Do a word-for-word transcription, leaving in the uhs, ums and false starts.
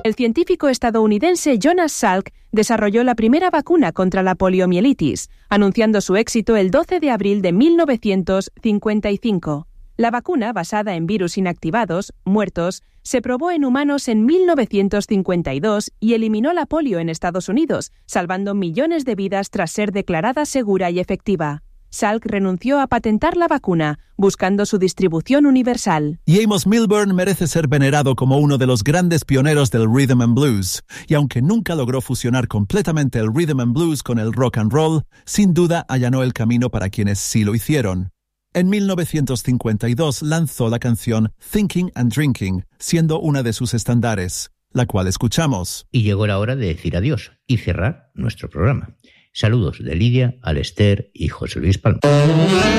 el científico estadounidense Jonas Salk desarrolló la primera vacuna contra la poliomielitis, anunciando su éxito el doce de abril de mil novecientos cincuenta y cinco. La vacuna, basada en virus inactivados, muertos, se probó en humanos en mil novecientos cincuenta y dos y eliminó la polio en Estados Unidos, salvando millones de vidas tras ser declarada segura y efectiva. Salk renunció a patentar la vacuna, buscando su distribución universal. Y Amos Milburn merece ser venerado como uno de los grandes pioneros del rhythm and blues. Y aunque nunca logró fusionar completamente el rhythm and blues con el rock and roll, sin duda allanó el camino para quienes sí lo hicieron. En mil novecientos cincuenta y dos lanzó la canción Thinking and Drinking, siendo una de sus estandares, la cual escuchamos. Y llegó la hora de decir adiós y cerrar nuestro programa. Saludos de Lidia, Alester y José Luis Palma.